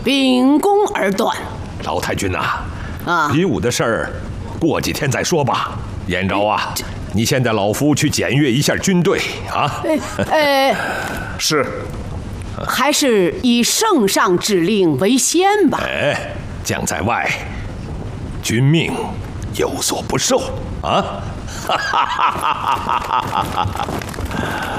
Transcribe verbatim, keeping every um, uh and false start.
秉公而断。 老太君呐、啊， 啊， 比武的事儿，过几天再说吧。燕昭啊，你先带老夫去检阅一下军队啊。 呃， 是， 还是以圣上指令为先吧。 哎，将在外，君命有所不受啊！哈哈哈哈哈哈！